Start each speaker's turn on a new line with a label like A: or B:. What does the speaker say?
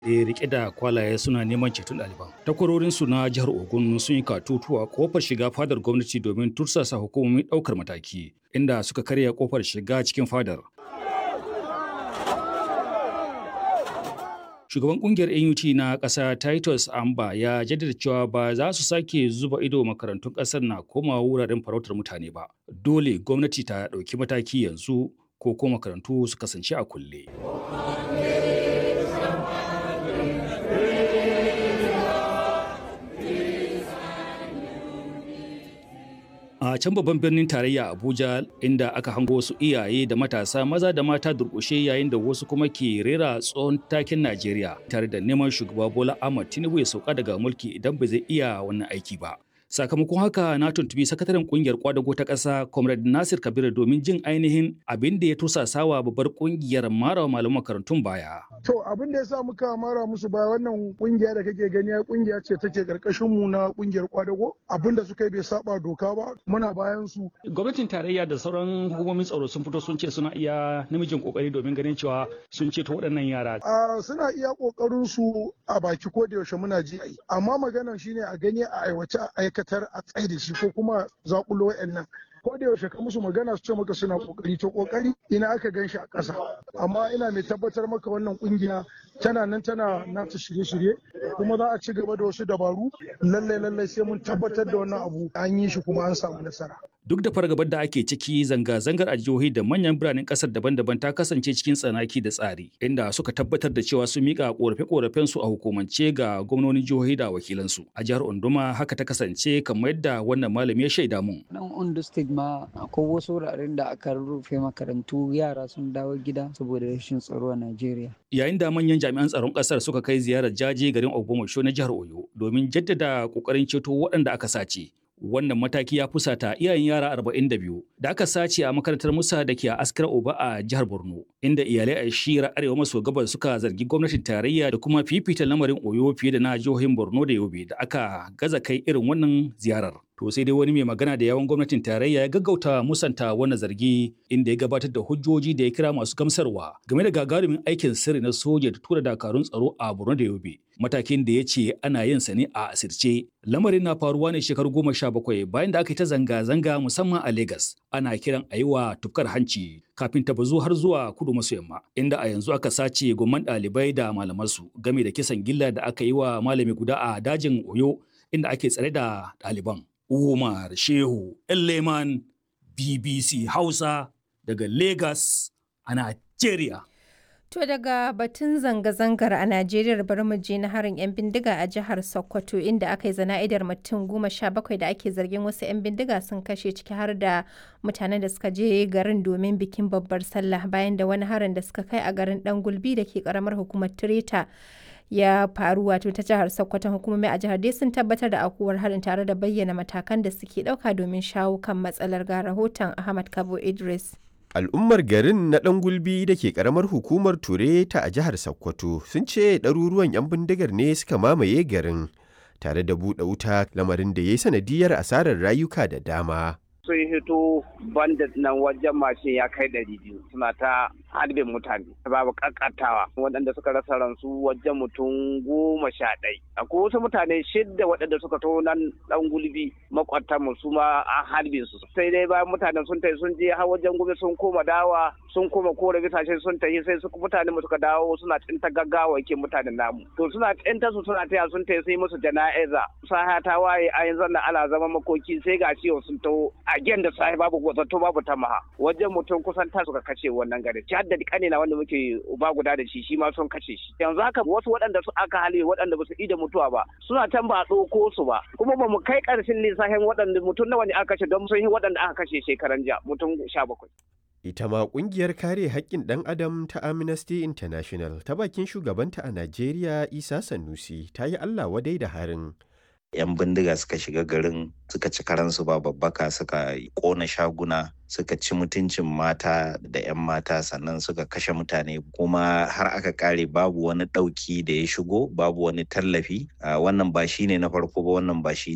A: rike da kwalaye suna neman ceton ɗaliban. Takwarorinsu na jihar Ogun sun yi katutu a kofar shiga fadar gwamnati domin tursasa hukumomin ɗaukar mataki, inda suka karya kofar shiga cikin fadar. Shugaban kungiyar NUT na ƙasa Titus Amba ya jaddada cewa ba za su sake zuba ido makarantun ƙasar na komawa wuraren farautar mutane ba. Dole gwamnati ta ɗauki mataki yanzu ko kuma makarantu su kasance a kulle. A can babban birnin tarayya Abuja inda aka hango wasu iyaye da matasa maza da mata durƙushe yayin da wasu kuma ke rera tsohon takin Najeriya tare da neman shugaba Bola Ahmed Tinubu ya sauka daga mulki idan ba zai iya wannan aiki ba. Sakamakon haka na tuntubi sakataren kungiyar kwadago ta ƙasa Comrade Nasir Kabir domin jin ainihin abin da ya tursasawa babbar kungiyar mara malaman makarantun baya.
B: To abin da ya sa muka mara musu baya wannan kungiya da kake gani kungiya ce take karkashin mu na kungiyar kwadago abin da suka yi bai saba doka ba muna bayan su.
A: Gwamnatin tarayya da sauran hukumomin tsaro sun fito sun ce suna iya namijin kokari domin ganin cewa sun ceto waɗannan yara.
B: Suna iya kokarin su a baki ko da yaushe muna ji amma maganar shine a gani a aiwace a aikatar a tsaye da shi ko kuma zakulo wayannan ko da yaushe ka musu magana su ce maka suna kokari to kokari ina aka gan shi a ƙasa amma ina mai tabbatar maka wannan kungiya tana nan tana nata shirye-shirye kuma za a ci gaba da wasu dabaru lallai sai mun tabbatar da wannan abu an yi shi kuma an samu nasara.
A: Duk da fargabar da ake ciki zanga-zangar a jihohi da manyan biranen kasar daban-daban ta kasance cikin tsanaki da tsari inda suka tabbatar da cewa sun mika korafe-korafen su a hukumance ga gwamnonin jihohi da wakilansu. A jihar Onduma haka ta kasance kamar yadda wannan malami ya shaida mun.
C: Nan Ondo State ma akwai wasu wuraren da aka rufe makarantu yara sun dawo gida saboda rashin tsaro a Najeriya.
A: Yayin da manyan jami'an tsaron kasar suka kai ziyarar jaje garin Ogbomoso na jihar Oyo domin jaddada kokarin ceto waɗanda aka sace. Wannan mataki ya fusata iyayen yara 42 da aka sace a makarantar Musa da ke a Askira Oba a jihar Borno, inda iyalai a shira arewa maso gabas suka zargi gwamnatin tarayya da kuma fifita lamarin Oyo fiye da na jihohin Borno da Yobe da aka gaza kai irin wannan ziyarar. To sai dai wani mai magana da yawan gwamnatin tarayya ya gaggauta musanta wannan zargi inda ya gabatar da hujjoji da ya kira masu gamsarwa game da gagarumin aikin sirri na soja da tura dakarun tsaro a Borno da Yobe. Matakin da ya ce ana yin sa ne a asirce. Lamarin na faruwa ne shekaru 17 bayan da aka yi ta zanga-zanga musamman a Legas. Ana kiran a yi wa tufkar hanci kafin ta bazu har zuwa kudu maso yamma, inda a yanzu aka sace gomman ɗalibai da malamansu game da kisan gilla da aka yi wa malami guda a dajin Oyo inda ake tsare da ɗaliban. Umar Shehu Leman BBC Hausa daga Legas a Najeriya.
D: To daga batun zanga-zangar a Najeriya bari mu je na harin 'yan bindiga a jihar Sokoto inda aka yi zana'idar mutum 17 da ake zargin wasu 'yan bindiga sun kashe ciki har da mutanen da suka je garin domin bikin babbar sallah bayan da wani harin da suka kai a garin Dan Gulbi da ke karamar hukumar Tireta ya faru wato ta jihar Sokoto. Hukumomi a jihar dai sun tabbatar da aukuwar harin tare da bayyana matakan da suke ɗauka domin shawo kan matsalar ga rahoton Ahmad Kabo Idris.
E: Al'ummar garin na ɗan gulbi da ke ƙaramar hukumar Tureta a jihar Sokoto sun ce ɗaruruwan 'yan bindigar ne suka mamaye garin tare da buɗe wuta lamarin da ya yi sanadiyar asarar rayuka da dama.
F: Sun hito bandit nan wajen mashin ya kai 200 suna ta harbin mutane babu kakatawa waɗanda suka rasa ransu wajen mutum 11. Akwai wasu mutane 6 waɗanda suka to nan ɗan gulbi makwatan mu su ma an harbin su. Sai dai bayan mutanen sun tafi sun je har wajen gobe sun koma dawa sun koma kore bisashe sun tafi sai su mutane suka dawo suna tsinta gaggawa yake mutanen namu. To suna tsinta su suna taya sun tafi sai musu jana'iza. Saha ta waye a yanzu ana zama makoki sai ga ciwo sun taho a gen da sahi babu zato babu tamaha wajen mutum kusan ta suka kashe wannan gari ci hadda kanina wanda muke uba guda da shi ma sun kashe shi yanzu haka wasu waɗanda su aka hali waɗanda ba su ida mutuwa ba suna can ba a ɗauko su ba kuma ba mu kai ƙarshen lissafin waɗanda mutum nawa ne aka kashe don sun yi waɗanda aka kashe shekaran jiya mutum 17.
E: Ita ma ƙungiyar kare haƙƙin ɗan adam ta Amnesty International ta bakin shugabanta a Najeriya Isa Sanusi ta yi Allah wadai da harin.
G: 'Yan bindiga suka shiga garin suka ci karansu ba babbaka suka kona shaguna suka ci mutuncin mata da 'yan mata sannan suka kashe mutane kuma har aka kare babu wani ɗauki da ya shigo babu wani tallafi wannan ba shi ne na farko ba wannan ba shi